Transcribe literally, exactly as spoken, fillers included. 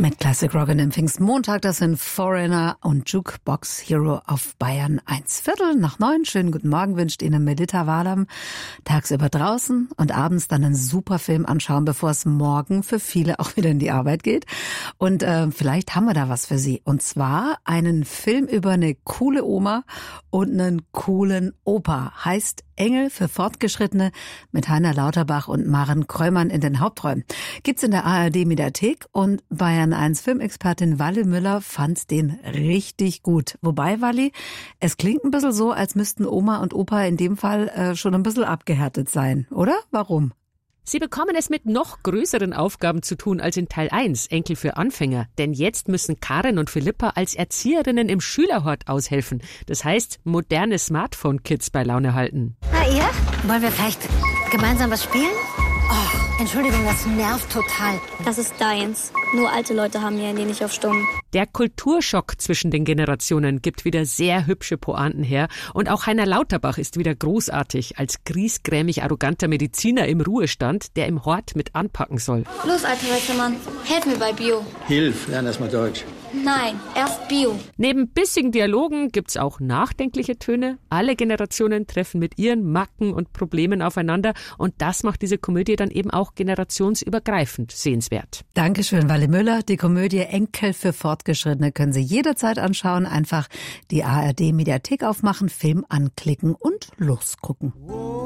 Mit Classic Rock am Pfingstmontag, das sind Foreigner und Jukebox Hero auf Bayern eins. Viertel nach neun, schönen guten Morgen wünscht Ihnen Melita Walam. Tagsüber draußen und abends dann einen super Film anschauen, bevor es morgen für viele auch wieder in die Arbeit geht. Und äh, vielleicht haben wir da was für Sie. Und zwar einen Film über eine coole Oma und einen coolen Opa. Heißt Engel für Fortgeschrittene mit Heiner Lauterbach und Maren Kröllmann in den Hauptrollen. Gibt's in der A R D-Mediathek und Bayern eins Filmexpertin Walli Müller fand den richtig gut. Wobei, Walli, es klingt ein bisschen so, als müssten Oma und Opa in dem Fall äh, schon ein bisschen abgehärtet sein, oder? Warum? Sie bekommen es mit noch größeren Aufgaben zu tun als in Teil eins, Enkel für Anfänger. Denn jetzt müssen Karin und Philippa als Erzieherinnen im Schülerhort aushelfen. Das heißt, moderne Smartphone-Kids bei Laune halten. Na ihr? Wollen wir vielleicht gemeinsam was spielen? Oh, Entschuldigung, das nervt total. Das ist deins. Nur alte Leute haben ihr Handy nicht auf Stumm. Der Kulturschock zwischen den Generationen gibt wieder sehr hübsche Pointen her. Und auch Heiner Lauterbach ist wieder großartig als griesgrämig arroganter Mediziner im Ruhestand, der im Hort mit anpacken soll. Los, alter weißer Mann, helf mir bei Bio. Hilf, lern erst mal Deutsch. Nein, erst Bio. Neben bissigen Dialogen gibt's auch nachdenkliche Töne. Alle Generationen treffen mit ihren Macken und Problemen aufeinander. Und das macht diese Komödie dann eben auch generationsübergreifend sehenswert. Dankeschön, Walli Müller. Die Komödie Enkel für Fortgeschrittene können Sie jederzeit anschauen. Einfach die A R D-Mediathek aufmachen, Film anklicken und losgucken.